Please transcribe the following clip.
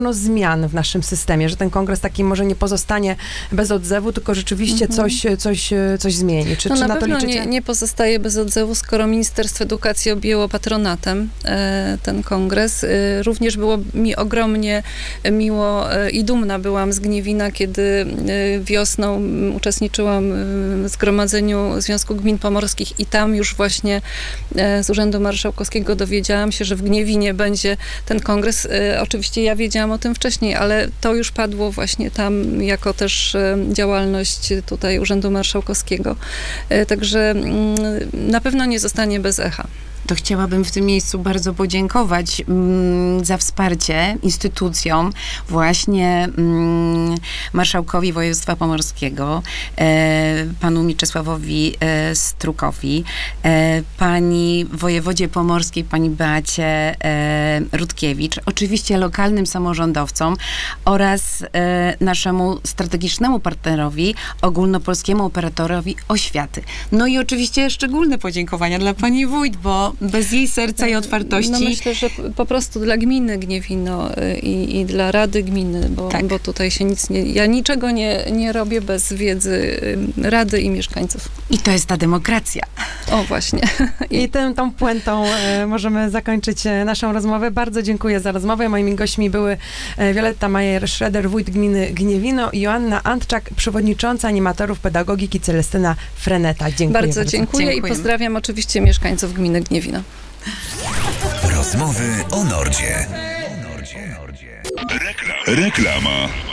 zmian w naszym systemie, że ten kongres taki może nie pozostanie bez odzewu, tylko rzeczywiście coś zmieni. Czy na na to pewno liczycie? nie pozostaje bez odzewu, skoro Ministerstwo Edukacji objęło patronatem ten kongres. Również było mi ogromnie miło i dumna byłam z Gniewina, kiedy wiosną uczestniczyłam w Zgromadzeniu Związku Gmin Pomorskich i tam już właśnie z Urzędu Marszałkowskiego dowiedziałam się, że w Gniewinie będzie ten kongres. Oczywiście ja wiedziałam o tym wcześniej, ale to już padło właśnie tam jako też działalność tutaj Urzędu Marszałkowskiego. Także na pewno nie zostanie bez echa. To chciałabym w tym miejscu bardzo podziękować za wsparcie instytucjom, właśnie marszałkowi województwa pomorskiego, panu Mieczysławowi Strukowi, pani wojewodzie pomorskiej, pani Beacie Rutkiewicz, oczywiście lokalnym samorządowcom oraz naszemu strategicznemu partnerowi, ogólnopolskiemu operatorowi oświaty. No i oczywiście szczególne podziękowania dla pani wójt, bo bez jej serca i otwartości. No myślę, że po prostu dla gminy Gniewino i dla Rady Gminy, bo tutaj się ja niczego nie robię bez wiedzy Rady i mieszkańców. I to jest ta demokracja. O, właśnie. I tą puentą możemy zakończyć naszą rozmowę. Bardzo dziękuję za rozmowę. Moimi gośćmi były Wioletta Majer-Schroeder, wójt gminy Gniewino, i Joanna Antczak, przewodnicząca animatorów pedagogiki Celestyna Freneta. Dziękuję bardzo. Dziękuję i pozdrawiam oczywiście mieszkańców gminy Gniewino. Rozmowy o Nordzie. Reklama.